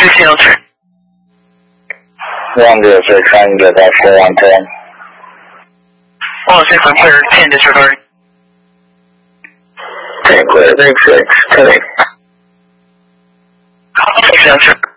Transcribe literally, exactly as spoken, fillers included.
sixteen oh three. one zero six, I can get that four one ten. one oh six, I'm clear, ten disregarding. ten clear, three six, ten. sixteen oh three.